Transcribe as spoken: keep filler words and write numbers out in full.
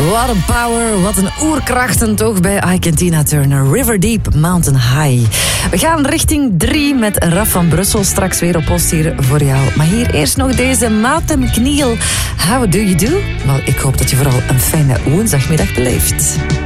Wat een power, wat een oerkrachten toch bij Ike en Tina Turner. River Deep, Mountain High. We gaan richting drie met Raf van Brussel. Straks weer op post hier voor jou. Maar hier eerst nog deze Maarten Kniel. How do you do? Wel, ik hoop dat je vooral een fijne woensdagmiddag beleeft.